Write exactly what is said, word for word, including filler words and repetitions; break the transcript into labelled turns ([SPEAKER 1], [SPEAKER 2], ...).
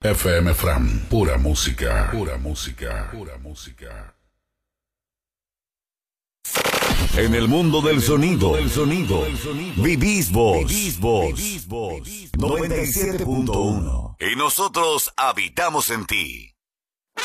[SPEAKER 1] F M Fram, pura música, pura música, pura música.
[SPEAKER 2] En el mundo del sonido, del sonido, vivís vos, vivís vos, noventa y siete punto uno. Y nosotros habitamos en ti.